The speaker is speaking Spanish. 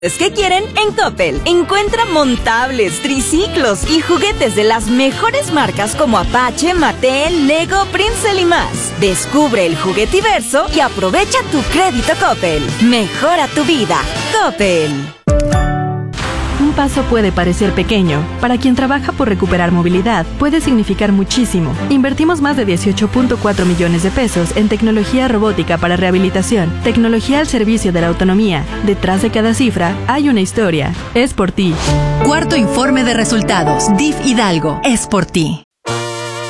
¿Qué quieren? En Coppel. Encuentra montables, triciclos y juguetes de las mejores marcas como Apache, Mattel, Lego, Prinzel y más. Descubre el juguetiverso y aprovecha tu crédito Coppel. Mejora tu vida. Coppel. Un paso puede parecer pequeño. Para quien trabaja por recuperar movilidad, puede significar muchísimo. Invertimos más de 18.4 millones de pesos en tecnología robótica para rehabilitación, tecnología al servicio de la autonomía. Detrás de cada cifra hay una historia. Es por ti. Cuarto informe de resultados. DIF Hidalgo. Es por ti.